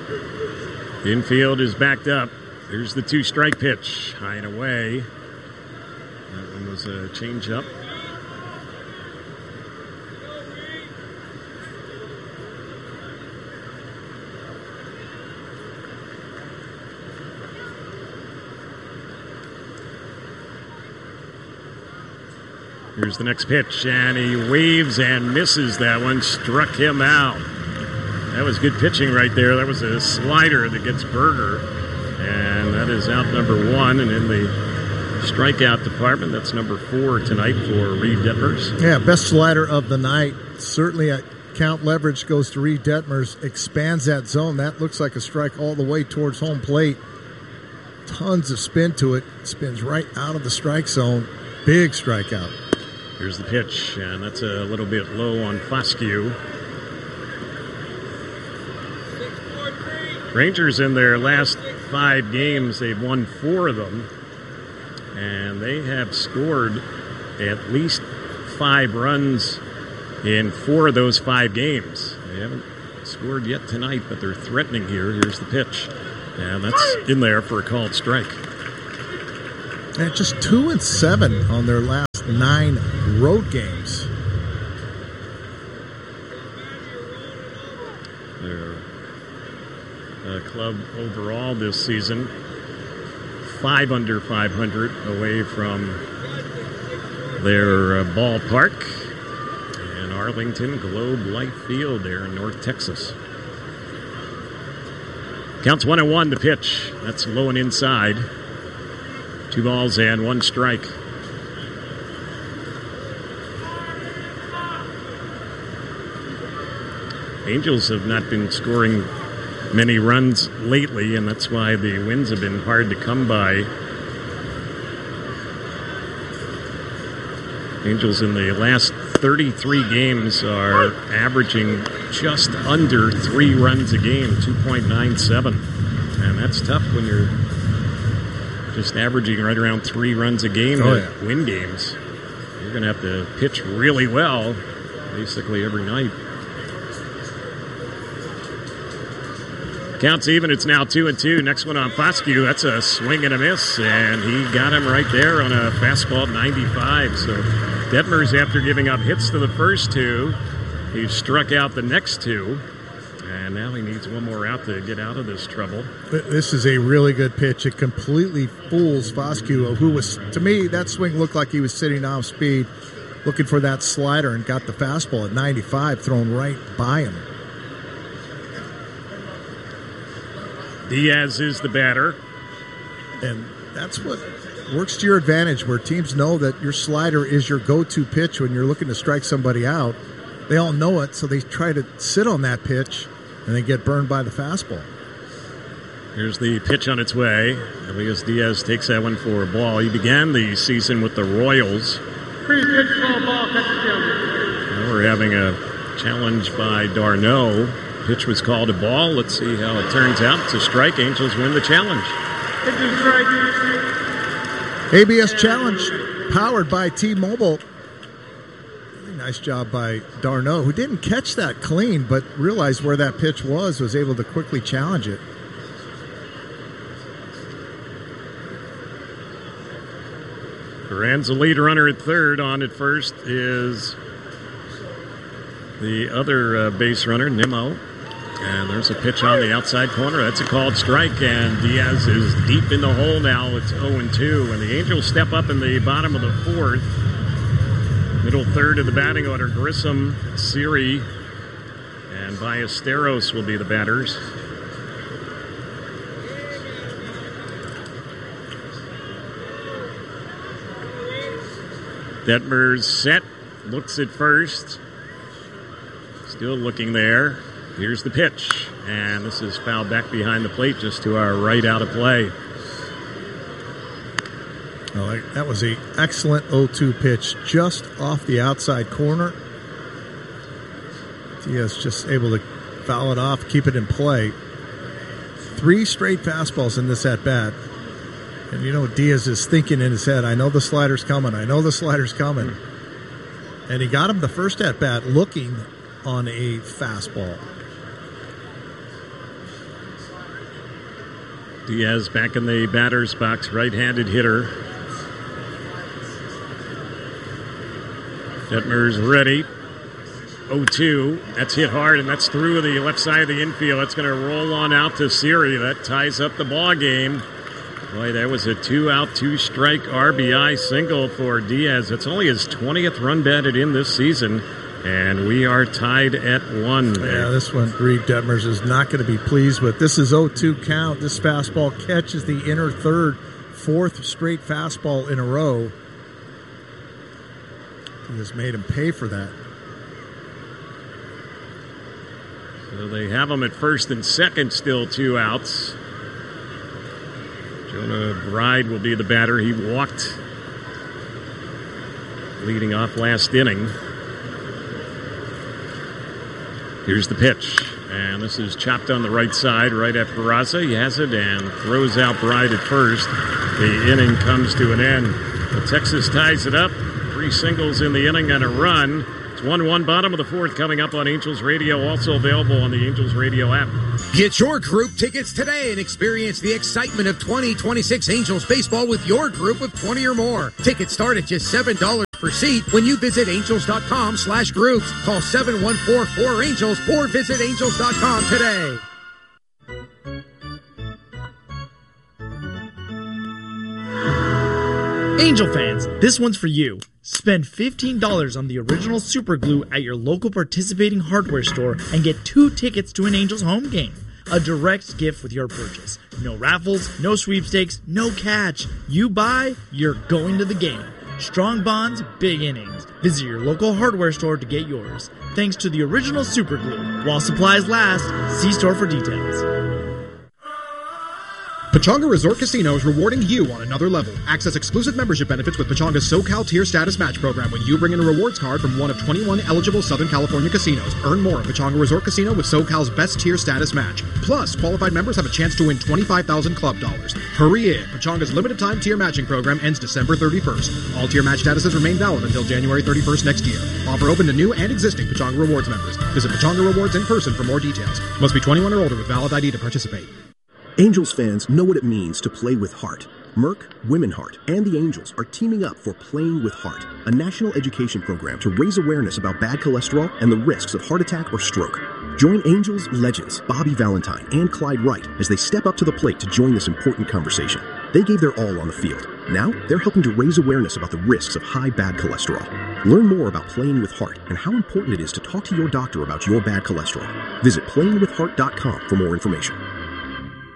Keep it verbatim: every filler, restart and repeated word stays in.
Infield is backed up. Here's the two-strike pitch. High and away. That one was a change-up. Here's the next pitch, and he waves and misses that one. Struck him out. That was good pitching right there. That was a slider that gets Berger. And that is out number one. And in the strikeout department, that's number four tonight for Reed Detmers. Yeah, best slider of the night. Certainly at count leverage goes to Reed Detmers. Expands that zone. That looks like a strike all the way towards home plate. Tons of spin to it. Spins right out of the strike zone. Big strikeout. Here's the pitch, and that's a little bit low on Foscue. Rangers in their last five games, they've won four of them, and they have scored at least five runs in four of those five games. They haven't scored yet tonight, but they're threatening here. Here's the pitch, and that's in there for a called strike. And just two and seven on their last nine road games. Their uh, club overall this season, five under five hundred away from their uh, ballpark in Arlington Globe Life Field there in North Texas. Counts one and one, the pitch. That's low and inside. Two balls and one strike. Angels have not been scoring many runs lately, and that's why the wins have been hard to come by. Angels in the last thirty-three games are averaging just under three runs a game, two point nine seven. And that's tough when you're just averaging right around three runs a game oh, to yeah. win games. You're going to have to pitch really well basically every night. Counts even. It's now two and two. Next one on Foscue. That's a swing and a miss, and he got him right there on a fastball ninety-five. So Detmers, after giving up hits to the first two, he struck out the next two, and now he needs one more out to get out of this trouble. This is a really good pitch. It completely fools Foscue, who was, to me, that swing looked like he was sitting off speed, looking for that slider, and got the fastball at ninety-five thrown right by him. Diaz is the batter. And that's what works to your advantage, where teams know that your slider is your go-to pitch when you're looking to strike somebody out. They all know it, so they try to sit on that pitch, and they get burned by the fastball. Here's the pitch on its way. Elias Diaz takes that one for a ball. He began the season with the Royals. Pre-pitch ball, ball, Now we're having a challenge by Darno. Pitch was called a ball. Let's see how it turns out. It's a strike. Angels win the challenge. A B S Challenge, powered by T-Mobile. Really nice job by Darno, who didn't catch that clean, but realized where that pitch was, was able to quickly challenge it. Duran's the lead runner at third. On at first is the other uh, base runner, Nimmo. And there's a pitch on the outside corner. That's a called strike, and Diaz is deep in the hole now. It's oh and two, and the Angels step up in the bottom of the fourth. Middle third of the batting order, Grissom, Siri, and Ballesteros will be the batters. Detmers set, looks at first. Still looking there. Here's the pitch, and this is fouled back behind the plate just to our right, out of play. Oh, that was an excellent oh two pitch just off the outside corner. Diaz just able to foul it off, keep it in play. Three straight fastballs in this at-bat. And you know Diaz is thinking in his head, I know the slider's coming, I know the slider's coming. And he got him the first at-bat looking on a fastball. Diaz back in the batter's box, right-handed hitter. Detmer's ready. oh two. That's hit hard, and that's through the left side of the infield. That's going to roll on out to Siri. That ties up the ball game. Boy, that was a two-out, two-strike R B I single for Diaz. It's only his twentieth run batted in this season, and we are tied at one. Yeah, this one Reed Detmers is not going to be pleased with. This is oh two count. This fastball catches the inner third, fourth straight fastball in a row. He has made him pay for that. So they have him at first and second, still two outs. Jonah Bride will be the batter. He walked leading off last inning. Here's the pitch. And this is chopped on the right side, right at Peraza. He has it and throws out Bride at first. The inning comes to an end. Well, Texas ties it up. Three singles in the inning and a run. It's one one, bottom of the fourth, coming up on Angels Radio, also available on the Angels Radio app. Get your group tickets today and experience the excitement of twenty twenty-six Angels baseball with your group of twenty or more. Tickets start at just seven dollars per seat when you visit angels.com slash groups. Call seven one four four angels or visit angels dot com today. Angel fans, this one's for you. Spend fifteen dollars on the original Super Glue at your local participating hardware store and get two tickets to an Angels home game. A direct gift with your purchase. No raffles, no sweepstakes, no catch. You buy, you're going to the game. Strong bonds, big innings. Visit your local hardware store to get yours. Thanks to the original Super Glue. While supplies last, see store for details. Pechanga Resort Casino is rewarding you on another level. Access exclusive membership benefits with Pechanga's SoCal Tier Status Match program when you bring in a rewards card from one of twenty-one eligible Southern California casinos. Earn more at Pechanga Resort Casino with SoCal's best tier status match. Plus, qualified members have a chance to win twenty-five thousand club dollars. Hurry in. Pechanga's limited time tier matching program ends December thirty-first. All tier match statuses remain valid until January thirty-first next year. Offer open to new and existing Pechanga Rewards members. Visit Pechanga Rewards in person for more details. Must be twenty-one or older with valid I D to participate. Angels fans know what it means to play with heart. Merck, Women Heart, and the Angels are teaming up for Playing with Heart, a national education program to raise awareness about bad cholesterol and the risks of heart attack or stroke. Join Angels legends Bobby Valentine and Clyde Wright as they step up to the plate to join this important conversation. They gave their all on the field. Now, they're helping to raise awareness about the risks of high bad cholesterol. Learn more about Playing with Heart and how important it is to talk to your doctor about your bad cholesterol. Visit playing with heart dot com for more information.